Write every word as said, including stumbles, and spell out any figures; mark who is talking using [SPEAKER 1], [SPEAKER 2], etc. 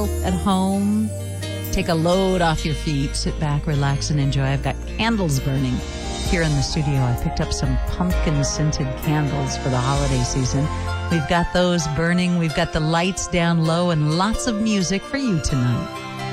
[SPEAKER 1] at home, take a load off your feet, sit back, relax, and enjoy. I've got candles burning here in the studio. I picked up some pumpkin-scented candles for the holiday season. We've got those burning. We've got the lights down low and lots of music for you tonight.